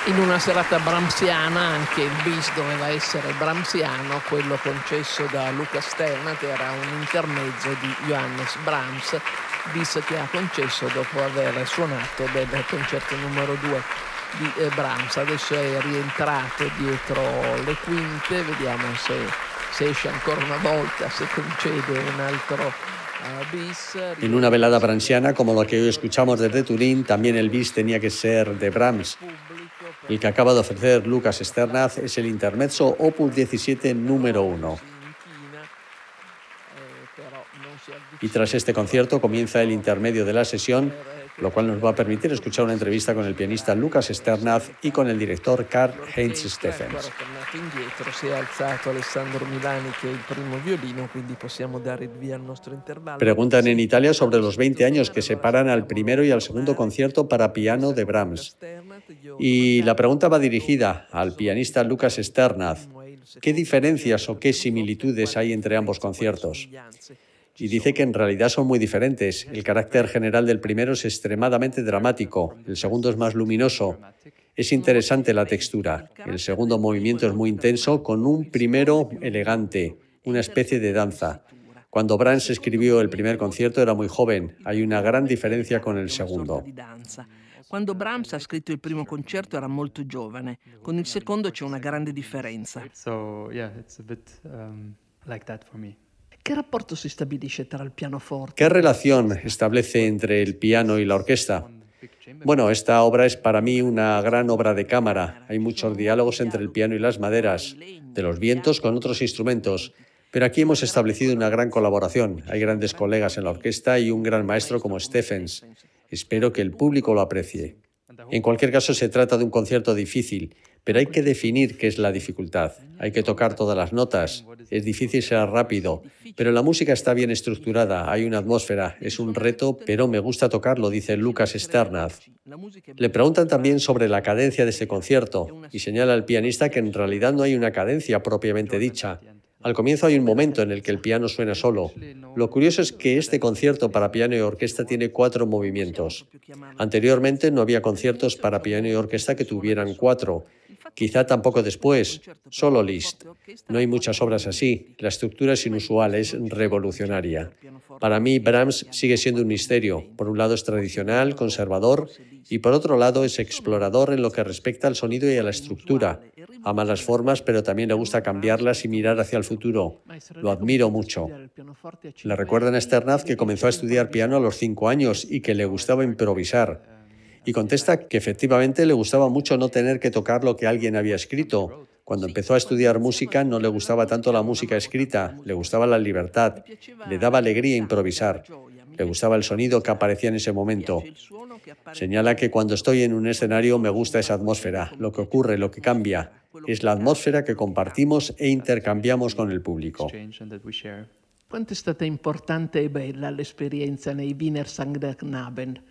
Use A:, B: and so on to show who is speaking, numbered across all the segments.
A: In una serata brahmsiana anche il bis doveva essere brahmsiano, quello concesso da Luca Sternat era un intermezzo di Johannes Brahms, bis che ha concesso dopo aver suonato del concerto numero 2 di Brahms. Adesso è rientrato dietro le quinte, vediamo se esce ancora una volta, se concede un altro bis.
B: En una velada brahmsiana como la que hoy escuchamos desde Turín, también el bis tenía que ser de Brahms. El que acaba de ofrecer Lucas Sternaz es el intermezzo Opus 17 número 1. Y tras este concierto comienza el intermedio de la sesión, lo cual nos va a permitir escuchar una entrevista con el pianista Lucas Sternaz y con el director Karl-Heinz Steffens. Preguntan en Italia sobre los 20 años que separan al primero y al segundo concierto para piano de Brahms. Y la pregunta va dirigida al pianista Lucas Sternaz. ¿Qué diferencias o qué similitudes hay entre ambos conciertos? Y dice que en realidad son muy diferentes. El carácter general del primero es extremadamente dramático, el segundo es más luminoso. Es interesante la textura. El segundo movimiento es muy intenso, con un primero elegante, una especie de danza. Cuando Brahms escribió el primer concierto era muy joven. Hay una gran diferencia con el segundo.
A: Quando Brahms ha scritto il primo concerto era molto giovane, con il secondo c'è una grande differenza. ¿Qué rapporto si stabilisce tra il pianoforte?
B: ¿Qué relación establece entre el piano y la orquesta? Bueno, esta obra es para mí una gran obra de cámara. Hay muchos diálogos entre el piano y las maderas, de los vientos con otros instrumentos. Pero aquí hemos establecido una gran colaboración. Hay grandes colegas en la orquesta y un gran maestro como Steffens. Espero que el público lo aprecie. En cualquier caso, se trata de un concierto difícil, pero hay que definir qué es la dificultad. Hay que tocar todas las notas. Es difícil ser rápido, pero la música está bien estructurada, hay una atmósfera, es un reto, pero me gusta tocarlo, dice Lucas Sternaz. Le preguntan también sobre la cadencia de este concierto y señala al pianista que en realidad no hay una cadencia propiamente dicha. Al comienzo hay un momento en el que el piano suena solo. Lo curioso es que este concierto para piano y orquesta tiene 4 movimientos. Anteriormente no había conciertos para piano y orquesta que tuvieran 4. Quizá tampoco después, solo Liszt. No hay muchas obras así. La estructura es inusual, es revolucionaria. Para mí, Brahms sigue siendo un misterio. Por un lado es tradicional, conservador, y por otro lado es explorador en lo que respecta al sonido y a la estructura. Ama las formas, pero también le gusta cambiarlas y mirar hacia el futuro. Lo admiro mucho. Le recuerdan a Sternaz que comenzó a estudiar piano a los 5 años y que le gustaba improvisar. Y contesta que efectivamente le gustaba mucho no tener que tocar lo que alguien había escrito. Cuando empezó a estudiar música no le gustaba tanto la música escrita, le gustaba la libertad, le daba alegría improvisar, le gustaba el sonido que aparecía en ese momento. Señala que cuando estoy en un escenario me gusta esa atmósfera, lo que ocurre, lo que cambia, es la atmósfera que compartimos e intercambiamos con el público.
A: Quanto è stata importante e bella l'esperienza nei Wiener Sangknaben?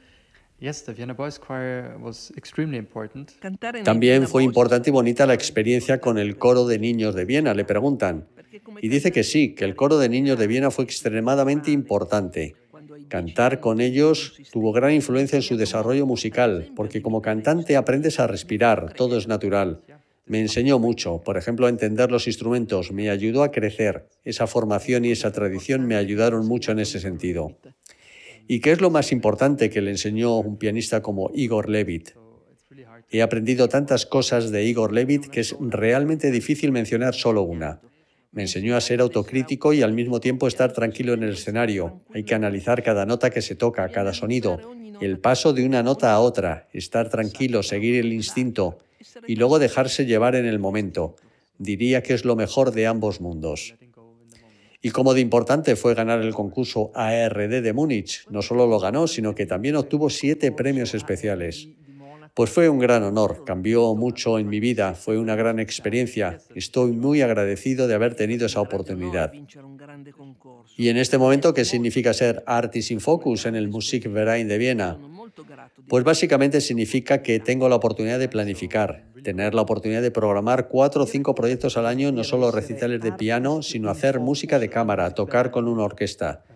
B: También fue importante y bonita la experiencia con el coro de niños de Viena, le preguntan. Y dice que sí, que el coro de niños de Viena fue extremadamente importante. Cantar con ellos tuvo gran influencia en su desarrollo musical, porque como cantante aprendes a respirar, todo es natural. Me enseñó mucho, por ejemplo, a entender los instrumentos, me ayudó a crecer. Esa formación y esa tradición me ayudaron mucho en ese sentido. ¿Y qué es lo más importante que le enseñó un pianista como Igor Levit? He aprendido tantas cosas de Igor Levit que es realmente difícil mencionar solo una. Me enseñó a ser autocrítico y al mismo tiempo estar tranquilo en el escenario. Hay que analizar cada nota que se toca, cada sonido, el paso de una nota a otra, estar tranquilo, seguir el instinto y luego dejarse llevar en el momento. Diría que es lo mejor de ambos mundos. Y cómo de importante fue ganar el concurso ARD de Múnich. No solo lo ganó, sino que también obtuvo 7 premios especiales. Pues fue un gran honor, cambió mucho en mi vida, fue una gran experiencia. Estoy muy agradecido de haber tenido esa oportunidad. Y en este momento, ¿qué significa ser Artist in Focus en el Musikverein de Viena? Pues básicamente significa que tengo la oportunidad de planificar, tener la oportunidad de programar 4 o 5 proyectos al año, no solo recitales de piano, sino hacer música de cámara, tocar con una orquesta.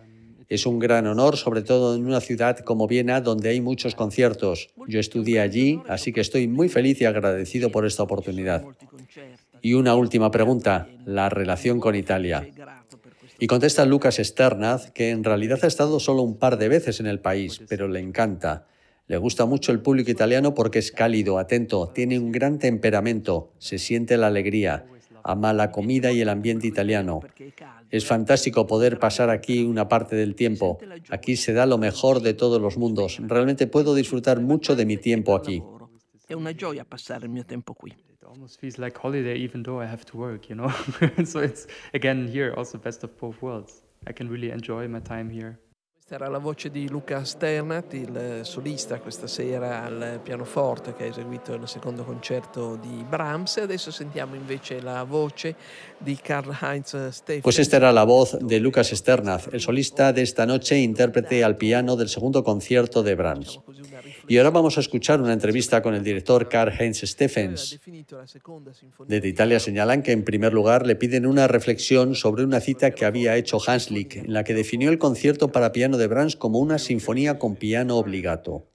B: Es un gran honor, sobre todo en una ciudad como Viena, donde hay muchos conciertos. Yo estudié allí, así que estoy muy feliz y agradecido por esta oportunidad. Y una última pregunta, la relación con Italia. Y contesta Lucas Sternaz que en realidad ha estado solo un par de veces en el país, pero le encanta. Le gusta mucho el público italiano porque es cálido, atento, tiene un gran temperamento, se siente la alegría, ama la comida y el ambiente italiano. Es fantástico poder pasar aquí una parte del tiempo. Aquí se da lo mejor de todos los mundos. Realmente puedo disfrutar mucho de mi tiempo aquí.
A: È una gioia passare il mio tempo qui.
C: It almost feels like holiday even though I have to work, you know. So it's again here also best of both worlds. I can really enjoy my time here.
A: Questa era la voce di Luca Sternat, il solista questa sera al pianoforte che ha eseguito il secondo concerto di Brahms. E adesso sentiamo invece la voce di Karl-Heinz Steffens.
B: Pues esta era la voz de Lucas Sternaz, el solista de esta noche, intérprete al piano del segundo concierto de Brahms. Y ahora vamos a escuchar una entrevista con el director Karl-Heinz Steffens. Desde Italia señalan que en primer lugar le piden una reflexión sobre una cita que había hecho Hanslick, en la que definió el concierto para piano de Brahms como una sinfonía con piano obbligato.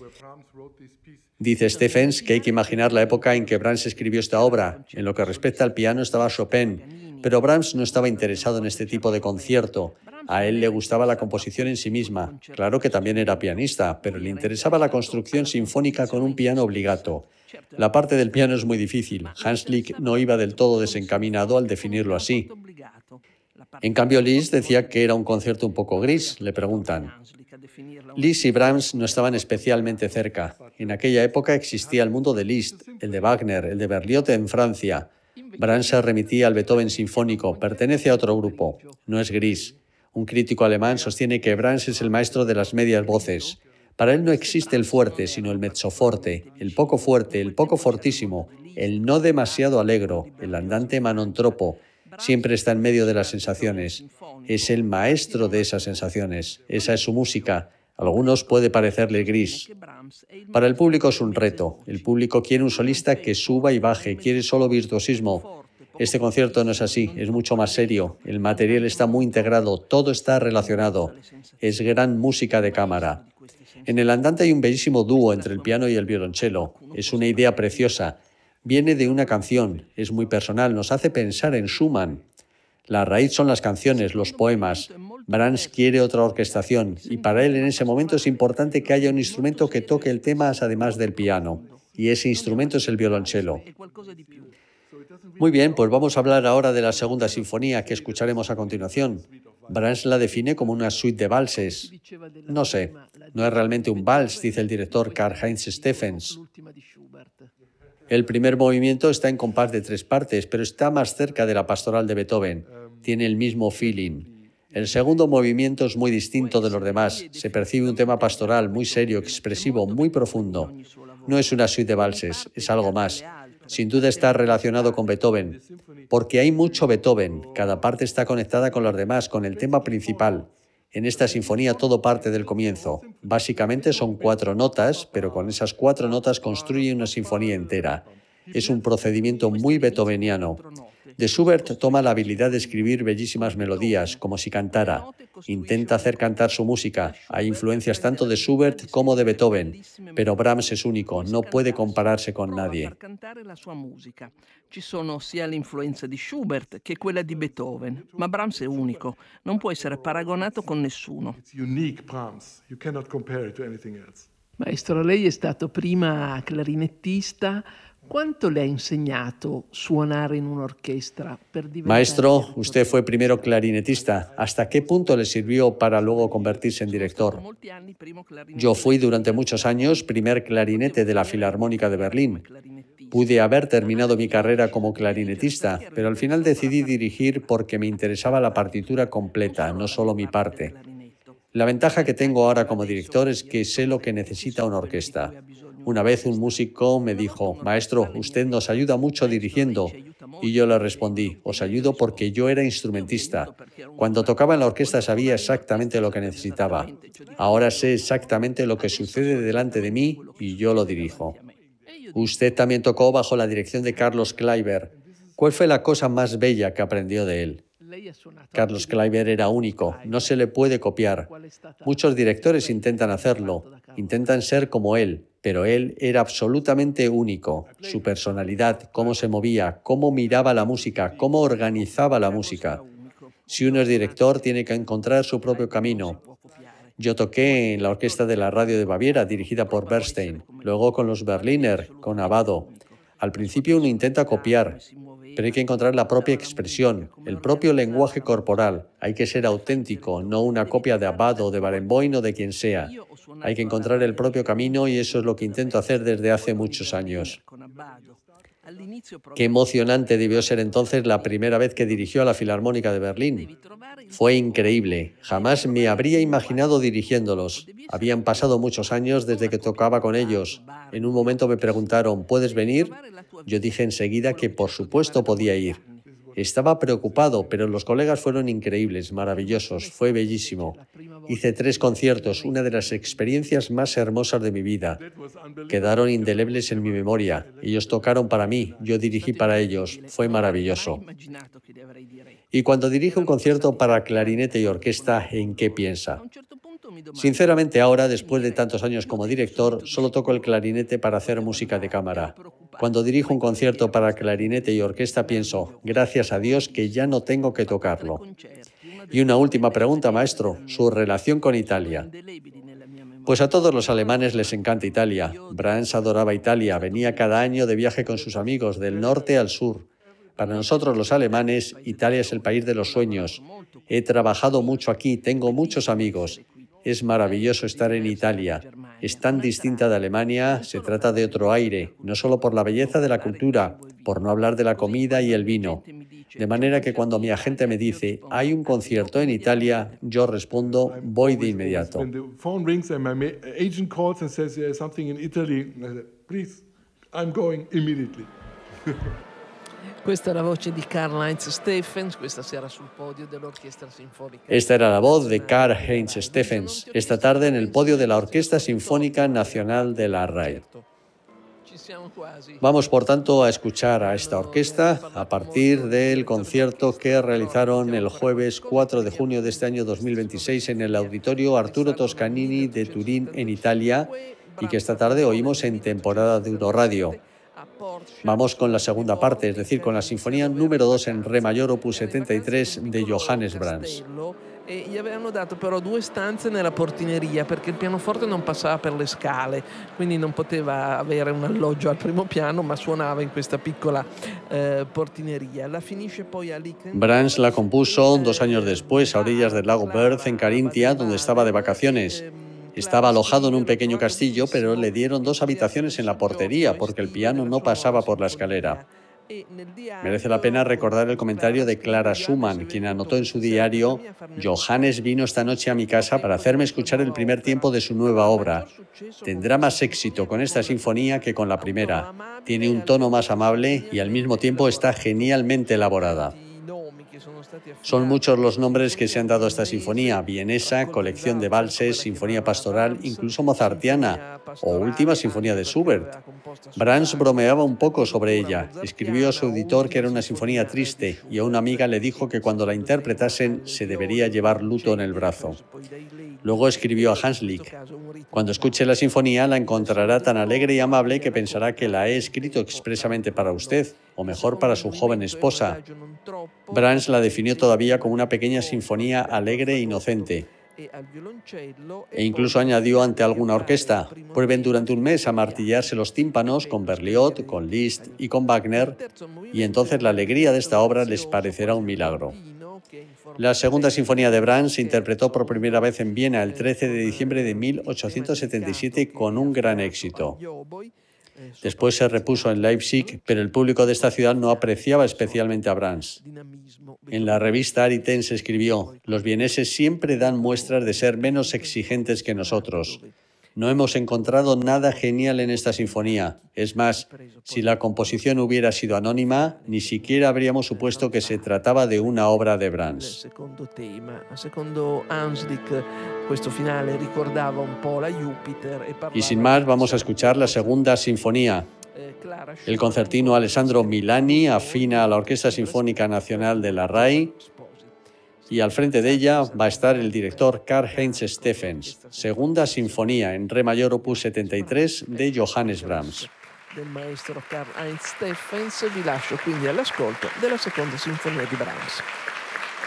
B: Dice Steffens que hay que imaginar la época en que Brahms escribió esta obra. En lo que respecta al piano estaba Chopin, pero Brahms no estaba interesado en este tipo de concierto. A él le gustaba la composición en sí misma. Claro que también era pianista, pero le interesaba la construcción sinfónica con un piano obbligato. La parte del piano es muy difícil. Hanslick no iba del todo desencaminado al definirlo así. En cambio, Liszt decía que era un concierto un poco gris, le preguntan. Liszt y Brahms no estaban especialmente cerca. En aquella época existía el mundo de Liszt, el de Wagner, el de Berlioz en Francia. Brahms se remitía al Beethoven sinfónico, pertenece a otro grupo, no es gris. Un crítico alemán sostiene que Brahms es el maestro de las medias voces. Para él no existe el fuerte, sino el mezzoforte, el poco fuerte, el poco fortísimo, el no demasiado alegro, el andante manontropo. Siempre está en medio de las sensaciones. Es el maestro de esas sensaciones. Esa es su música. A algunos puede parecerle gris. Para el público es un reto. El público quiere un solista que suba y baje, quiere solo virtuosismo. Este concierto no es así, es mucho más serio. El material está muy integrado, todo está relacionado. Es gran música de cámara. En el andante hay un bellísimo dúo entre el piano y el violonchelo. Es una idea preciosa. Viene de una canción, es muy personal, nos hace pensar en Schumann. La raíz son las canciones, los poemas. Brahms quiere otra orquestación y para él en ese momento es importante que haya un instrumento que toque el tema además del piano. Y ese instrumento es el violonchelo. Muy bien, pues vamos a hablar ahora de la segunda sinfonía que escucharemos a continuación. Brahms la define como una suite de valses. No sé, no es realmente un vals, dice el director Karl-Heinz Steffens. El primer movimiento está en compás de 3 partes, pero está más cerca de la pastoral de Beethoven. Tiene el mismo feeling. El segundo movimiento es muy distinto de los demás. Se percibe un tema pastoral muy serio, expresivo, muy profundo. No es una suite de valses, es algo más. Sin duda está relacionado con Beethoven, porque hay mucho Beethoven. Cada parte está conectada con las demás, con el tema principal. En esta sinfonía todo parte del comienzo. Básicamente son 4 notas, pero con esas 4 notas construye una sinfonía entera. Es un procedimiento muy beethoveniano. De Schubert toma la habilidad de escribir bellísimas melodías, como si cantara. Intenta hacer cantar su música. Hay influencias tanto de Schubert como de Beethoven, pero Brahms es único, no puede compararse con nadie.
A: Ci sono sia l'influenza di Schubert che quella di Beethoven, ma Brahms è unico, non può essere paragonato con nessuno.
D: It's unique Brahms. You cannot compare it to anything else.
A: Maestro, lei è stato prima clarinettista. ¿Cuánto le ha enseñado suonar en una orquesta?
B: Maestro, usted fue primero clarinetista. ¿Hasta qué punto le sirvió para luego convertirse en director? Yo fui durante muchos años primer clarinete de la Filarmónica de Berlín. Pude haber terminado mi carrera como clarinetista, pero al final decidí dirigir porque me interesaba la partitura completa, no solo mi parte. La ventaja que tengo ahora como director es que sé lo que necesita una orquesta. Una vez un músico me dijo, maestro, usted nos ayuda mucho dirigiendo. Y yo le respondí, os ayudo porque yo era instrumentista. Cuando tocaba en la orquesta sabía exactamente lo que necesitaba. Ahora sé exactamente lo que sucede delante de mí y yo lo dirijo. Usted también tocó bajo la dirección de Carlos Kleiber. ¿Cuál fue la cosa más bella que aprendió de él? Carlos Kleiber era único, no se le puede copiar. Muchos directores intentan hacerlo, intentan ser como él, pero él era absolutamente único. Su personalidad, cómo se movía, cómo miraba la música, cómo organizaba la música. Si uno es director, tiene que encontrar su propio camino. Yo toqué en la orquesta de la radio de Baviera, dirigida por Bernstein, luego con los Berliner, con Abbado. Al principio uno intenta copiar, pero hay que encontrar la propia expresión, el propio lenguaje corporal. Hay que ser auténtico, no una copia de Abbado o de Barenboim o de quien sea. Hay que encontrar el propio camino y eso es lo que intento hacer desde hace muchos años. Qué emocionante debió ser entonces la primera vez que dirigió a la Filarmónica de Berlín. Fue increíble. Jamás me habría imaginado dirigiéndolos. Habían pasado muchos años desde que tocaba con ellos. En un momento me preguntaron, ¿puedes venir? Yo dije enseguida que por supuesto podía ir. Estaba preocupado, pero los colegas fueron increíbles, maravillosos. Fue bellísimo. Hice 3 conciertos, una de las experiencias más hermosas de mi vida. Quedaron indelebles en mi memoria. Ellos tocaron para mí, yo dirigí para ellos. Fue maravilloso. Y cuando dirijo un concierto para clarinete y orquesta, ¿en qué piensa? Sinceramente ahora, después de tantos años como director, solo toco el clarinete para hacer música de cámara. Cuando dirijo un concierto para clarinete y orquesta pienso, gracias a Dios que ya no tengo que tocarlo. Y una última pregunta, maestro, su relación con Italia. Pues a todos los alemanes les encanta Italia. Brahms adoraba Italia, venía cada año de viaje con sus amigos, del norte al sur. Para nosotros los alemanes, Italia es el país de los sueños. He trabajado mucho aquí, tengo muchos amigos. Es maravilloso estar en Italia. Es tan distinta de Alemania, se trata de otro aire, no solo por la belleza de la cultura, por no hablar de la comida y el vino. De manera que cuando mi agente me dice, hay un concierto en Italia, yo respondo, voy de inmediato.
D: When the phone rings and my agent calls and says there is something in Italy, I say, please, I'm going immediately.
A: Questa è la voce di Karl-Heinz Steffens, questa sera sul podio dell'Orchestra Sinfonica.
B: Esta era la voz de Karl-Heinz Steffens, esta tarde en el podio de la Orquesta Sinfónica Nacional de la RAI. Vamos, por tanto, a escuchar a esta orquesta a partir del concierto que realizaron el jueves 4 de junio de este año 2026 en el Auditorio Arturo Toscanini de Turín, en Italia, y que esta tarde oímos en Temporada de Euroradio. Vamos con la segunda parte, es decir, con la Sinfonía número 2 en Re mayor, opus 73 de Johannes Brahms.
A: E gli avevano dato però 2 stanze nella portineria perché il pianoforte non passava per le scale, quindi non poteva avere un alloggio al primo piano, ma suonava in questa piccola portineria. La finisce poi a Licken.
B: Brahms la compuso 2 años después a orillas del lago Berth en Carintia, donde estaba de vacaciones. Estaba alojado en un pequeño castillo, pero le dieron 2 habitaciones en la portería porque el piano no pasaba por la escalera. Merece la pena recordar el comentario de Clara Schumann, quien anotó en su diario: Johannes vino esta noche a mi casa para hacerme escuchar el primer tiempo de su nueva obra. Tendrá más éxito con esta sinfonía que con la primera. Tiene un tono más amable y al mismo tiempo está genialmente elaborada. Son muchos los nombres que se han dado a esta sinfonía: vienesa, colección de valses, sinfonía pastoral, incluso mozartiana o última sinfonía de Schubert. Brahms bromeaba un poco sobre ella. Escribió a su editor que era una sinfonía triste y a una amiga le dijo que cuando la interpretasen se debería llevar luto en el brazo. Luego escribió a Hanslick: cuando escuche la sinfonía la encontrará tan alegre y amable que pensará que la he escrito expresamente para usted, o mejor para su joven esposa. Brahms la definió todavía como una pequeña sinfonía alegre e inocente. E incluso añadió ante alguna orquesta: prueben durante un mes a martillarse los tímpanos con Berlioz, con Liszt y con Wagner, y entonces la alegría de esta obra les parecerá un milagro. La segunda sinfonía de Brahms se interpretó por primera vez en Viena el 13 de diciembre de 1877 con un gran éxito. Después se repuso en Leipzig, pero el público de esta ciudad no apreciaba especialmente a Brahms. En la revista Ariten se escribió: los vieneses siempre dan muestras de ser menos exigentes que nosotros. No hemos encontrado nada genial en esta sinfonía. Es más, si la composición hubiera sido anónima, ni siquiera habríamos supuesto que se trataba de una obra de Brahms. Y sin más, vamos a escuchar la segunda sinfonía. El concertino Alessandro Milani afina a la Orquesta Sinfónica Nacional de la RAI y al frente de ella va a estar el director Karl-Heinz Steffens, segunda sinfonía en re mayor opus 73 de Johannes Brahms.
A: Del maestro Karl-Heinz Steffens, vi lascio quindi all'ascolto della seconda sinfonia di Brahms.